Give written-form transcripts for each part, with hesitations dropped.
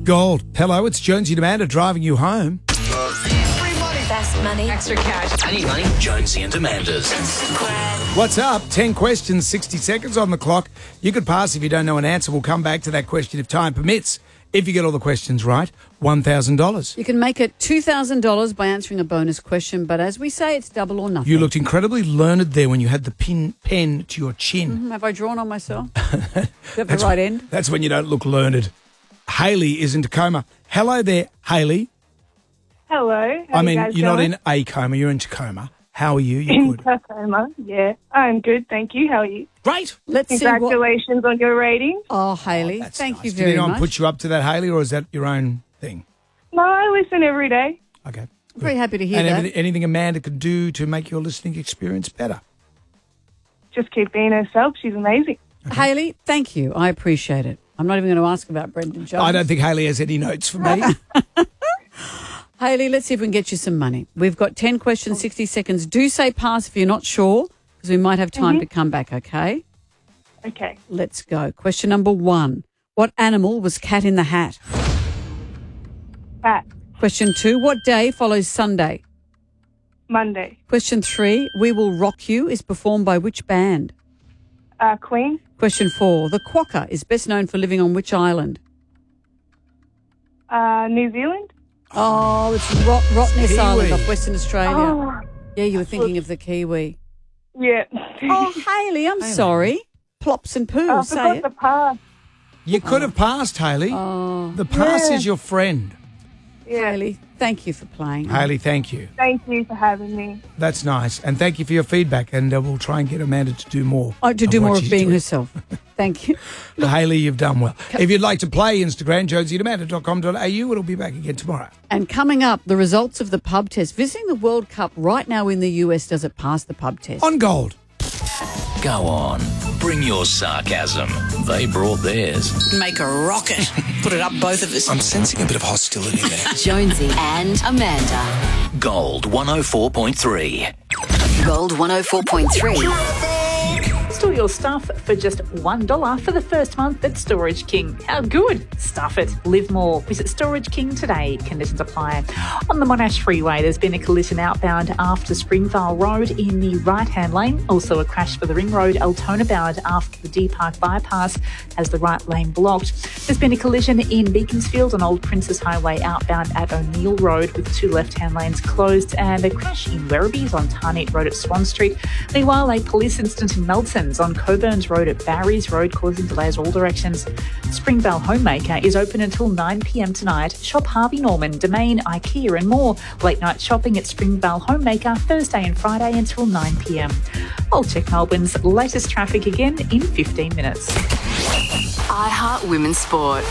Gold. Hello, it's Jonesy and Amanda driving you home. Fast money. Extra cash. I need money. Jonesy and Amanda's. What's up? 10 questions, 60 seconds on the clock. You could pass if you don't know an answer. We'll come back to that question if time permits. If you get all the questions right, $1,000. You can make it $2,000 by answering a bonus question, but as we say, it's double or nothing. You looked incredibly learned there when you had the pen to your chin. Have I drawn on myself? Is that the right end? That's when you don't look learned. Hayley is in Tacoma. Hello there, Hayley. Hello. I mean, you're not in a coma, you're in Tacoma. How are you? You're in good. Tacoma, yeah. I'm good, thank you. How are you? Great. Let's see what... Congratulations on your rating. Oh, Hayley, That's thank nice. you Did very anyone much. put you up to that, Hayley, or is that your own thing? No, I listen every day. Okay. Very happy to hear And that. anything Amanda could do to make your listening experience better? Just keep being herself. She's amazing. Hayley, thank you. I appreciate it. I'm not even going to ask about Brendan Jones. I don't think Hayley has any notes for me. Hayley, let's see if we can get you some money. We've got 10 questions, 60 seconds. Do say pass if you're not sure, because we might have time to come back, okay? Okay. Let's go. Question number 1. What animal was Cat in the Hat? Cat. Question 2. What day follows Sunday? Monday. Question 3. We Will Rock You is performed by which band? Queen. Question 4. The quokka is best known for living on which island? New Zealand. Oh, it's Rottnest Kiwi. Island off Western Australia. Oh, Yeah, you were thinking of the Kiwi. yeah. Oh, Hayley, I'm sorry. Plops and poo, I say forgot it. the pass. You could have passed, Hayley. Oh, The pass Yeah. is your friend. Yeah. Hayley, thank you for playing. Hayley, thank you. Thank you for having me. That's nice. And thank you for your feedback. And we'll try and get Amanda to do more. Oh, to do what more of she's being doing. herself. Thank you. Hayley, you've done well. If you'd like to play Instagram, jonesieandamanda.com.au. It'll be back again tomorrow. And coming up, the results of the pub test. Visiting the World Cup right now in the US, does it pass the pub test? On Gold. Go on. Bring your sarcasm. They brought theirs. Make a rocket. Put it up both of us. I'm sensing a bit of hostility there. Jonesy and Amanda. Gold 104.3. Gold 104.3. Store your stuff for just $1 for the first month at Storage King. How good? Stuff it. Live more. Visit Storage King today. Conditions apply. On the Monash Freeway, there's been a collision outbound after Springvale Road in the right-hand lane. Also a crash for the Ring Road, Altona bound after the Deer Park bypass has the right lane blocked. There's been a collision in Beaconsfield on Old Princess Highway outbound at O'Neill Road with 2 left-hand lanes closed, and a crash in Werribee on Tarneit Road at Swan Street. Meanwhile, a police incident in Melton's on Coburn's Road at Barry's Road causing delays all directions. Springvale Homemaker is open until 9 p.m. tonight. Shop Harvey Norman, Domain, IKEA and more. Late night shopping at Springvale Homemaker Thursday and Friday until 9 p.m. I'll check Melbourne's latest traffic again in 15 minutes. iHeart Women's Sport.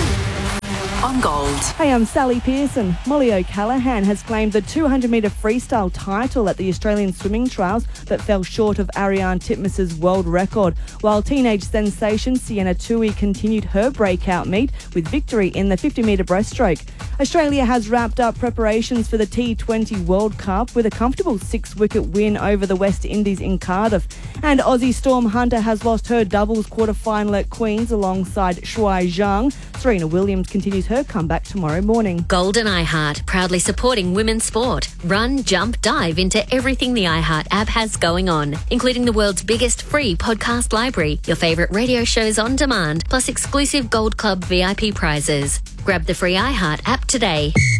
On Gold. Hey, I'm Sally Pearson. Molly O'Callaghan has claimed the 200-metre freestyle title at the Australian Swimming Trials but fell short of Ariane Titmus's world record, while teenage sensation Sienna Tui continued her breakout meet with victory in the 50-metre breaststroke. Australia has wrapped up preparations for the T20 World Cup with a comfortable 6-wicket win over the West Indies in Cardiff. And Aussie Storm Hunter has lost her doubles quarter-final at Queen's alongside Shuai Zhang. Serena Williams continues her comeback tomorrow morning. Gold and iHeart, proudly supporting women's sport. Run, jump, dive into everything the iHeart app has going on, including the world's biggest free podcast library, your favourite radio shows on demand, plus exclusive Gold Club VIP prizes. Grab the free iHeart app today.